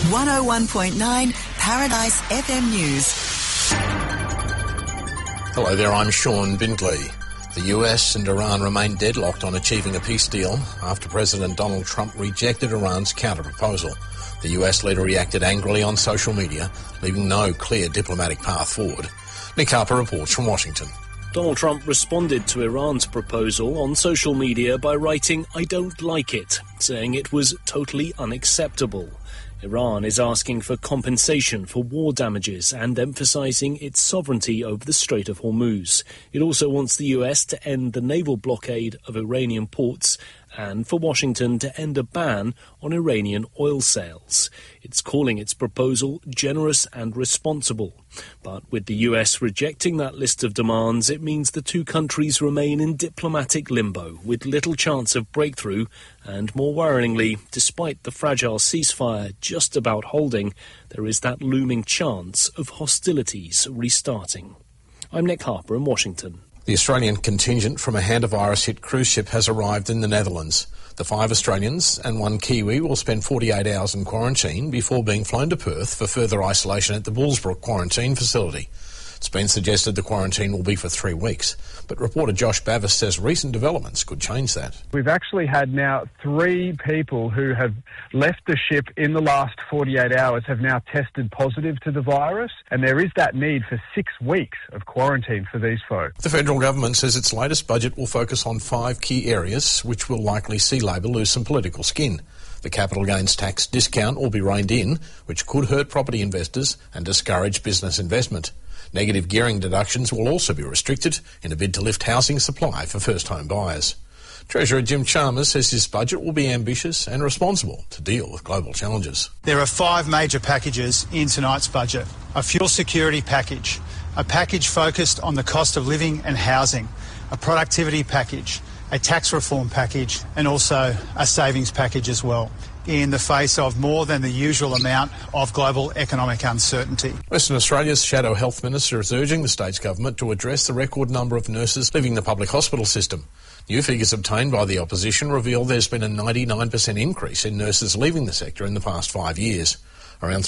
101.9 Paradise FM News. Hello there, I'm Sean Bindley. The US and Iran remain deadlocked on achieving a peace deal after President Donald Trump rejected Iran's counter-proposal. The US leader reacted angrily on social media, leaving no clear diplomatic path forward. Nick Harper reports from Washington. Donald Trump responded to Iran's proposal on social media by writing, "I don't like it," saying it was totally unacceptable. Iran is asking for compensation for war damages and emphasising its sovereignty over the Strait of Hormuz. It also wants the US to end the naval blockade of Iranian ports and for Washington to end a ban on Iranian oil sales. It's calling its proposal generous and responsible. But with the US rejecting that list of demands, it means the two countries remain in diplomatic limbo, with little chance of breakthrough, and more worryingly, despite the fragile ceasefire just about holding, there is that looming chance of hostilities restarting. I'm Nick Harper in Washington. The Australian contingent from a hantavirus-hit cruise ship has arrived in the Netherlands. The 5 Australians and 1 Kiwi will spend 48 hours in quarantine before being flown to Perth for further isolation at the Bullsbrook quarantine facility. It's been suggested the quarantine will be for 3 weeks, but reporter Josh Bavis says recent developments could change that. We've actually had now 3 people who have left the ship in the last 48 hours have now tested positive to the virus, and there is that need for 6 weeks of quarantine for these folk. The federal government says its latest budget will focus on 5 key areas, which will likely see Labor lose some political skin. The capital gains tax discount will be reined in, which could hurt property investors and discourage business investment. Negative gearing deductions will also be restricted in a bid to lift housing supply for first-home buyers. Treasurer Jim Chalmers says his budget will be ambitious and responsible to deal with global challenges. There are 5 major packages in tonight's budget. A fuel security package, a package focused on the cost of living and housing, a productivity package, a tax reform package, and also a savings package as well, in the face of more than the usual amount of global economic uncertainty. Western Australia's Shadow Health Minister is urging the state's government to address the record number of nurses leaving the public hospital system. New figures obtained by the opposition reveal there's been a 99% increase in nurses leaving the sector in the past 5 years. Around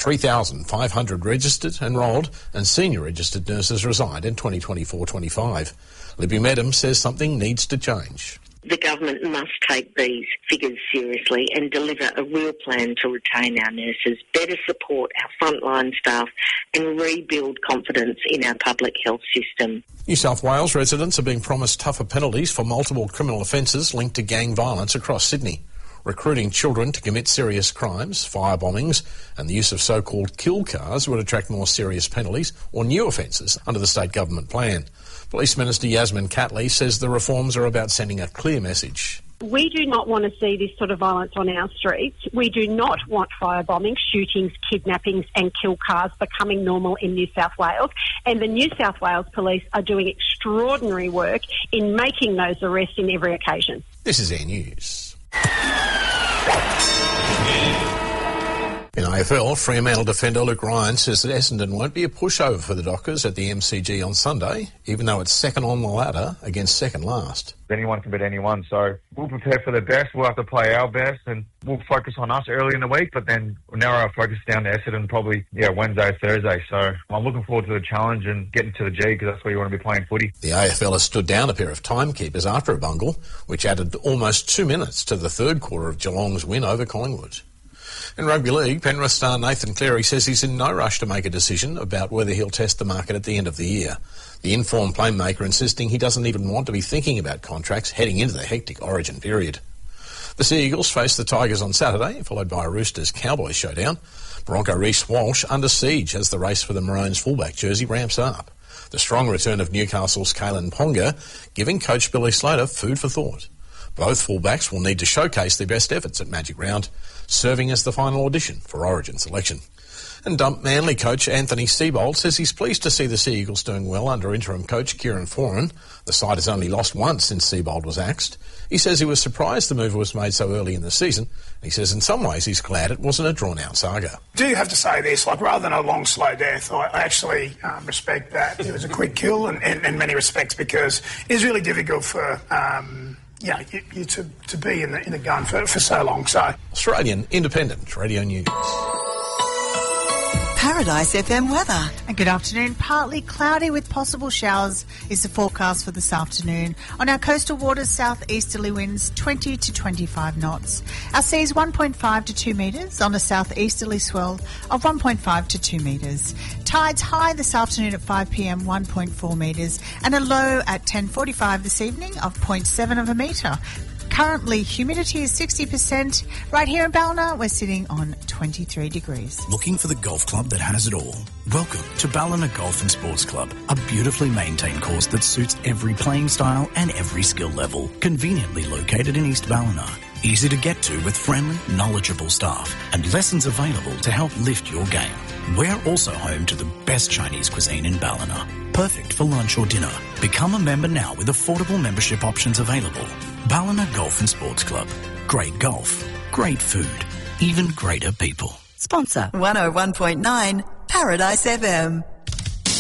3,500 registered, enrolled and senior registered nurses resigned in 2024-25. Libby Medham says something needs to change. The government must take these figures seriously and deliver a real plan to retain our nurses, better support our frontline staff and rebuild confidence in our public health system. New South Wales residents are being promised tougher penalties for multiple criminal offences linked to gang violence across Sydney. Recruiting children to commit serious crimes, firebombings and the use of so-called kill cars would attract more serious penalties or new offences under the state government plan. Police Minister Yasmin Catley says the reforms are about sending a clear message. We do not want to see this sort of violence on our streets. We do not want firebombing, shootings, kidnappings and kill cars becoming normal in New South Wales. And the New South Wales Police are doing extraordinary work in making those arrests in every occasion. This is Air News. In AFL, Fremantle defender Luke Ryan says that Essendon won't be a pushover for the Dockers at the MCG on Sunday, even though it's second on the ladder against second last. Anyone can beat anyone, so we'll prepare for the best. We'll have to play our best, and we'll focus on us early in the week, but then we'll narrow our focus down to Essendon probably Wednesday, Thursday. So I'm looking forward to the challenge and getting to the G, because that's where you want to be playing footy. The AFL has stood down a pair of timekeepers after a bungle, which added almost 2 minutes to the third quarter of Geelong's win over Collingwood. In rugby league, Penrith star Nathan Cleary says he's in no rush to make a decision about whether he'll test the market at the end of the year. The informed playmaker insisting he doesn't even want to be thinking about contracts heading into the hectic Origin period. The Sea Eagles face the Tigers on Saturday, followed by a Roosters-Cowboys showdown. Bronco Reece Walsh under siege as the race for the Maroons fullback jersey ramps up. The strong return of Newcastle's Kalen Ponga giving coach Billy Slater food for thought. Both fullbacks will need to showcase their best efforts at Magic Round, serving as the final audition for Origin selection. And Dump Manly coach Anthony Seibold says he's pleased to see the Sea Eagles doing well under interim coach Kieran Foran. The side has only lost once since Seibold was axed. He says he was surprised the move was made so early in the season. He says in some ways he's glad it wasn't a drawn-out saga. Do you have to say this, rather than a long, slow death, I actually respect that. It was a quick kill in many respects, because it is really difficult for you to be in the gun for so long. So, Australian Independent Radio News. Paradise FM weather. And good afternoon. Partly cloudy with possible showers is the forecast for this afternoon. On our coastal waters, southeasterly winds 20 to 25 knots. Our seas 1.5 to 2 metres on a southeasterly swell of 1.5 to 2 metres. Tides high this afternoon at 5 p.m, 1.4 metres, and a low at 10:45 this evening of 0.7 of a metre. Currently, humidity is 60%. Right here in Ballina, we're sitting on 23 degrees. Looking for the golf club that has it all? Welcome to Ballina Golf and Sports Club, a beautifully maintained course that suits every playing style and every skill level. Conveniently located in East Ballina. Easy to get to with friendly, knowledgeable staff and lessons available to help lift your game. We're also home to the best Chinese cuisine in Ballina. Perfect for lunch or dinner. Become a member now with affordable membership options available. Ballina Golf and Sports Club. Great golf, great food, even greater people. Sponsor 101.9 Paradise FM.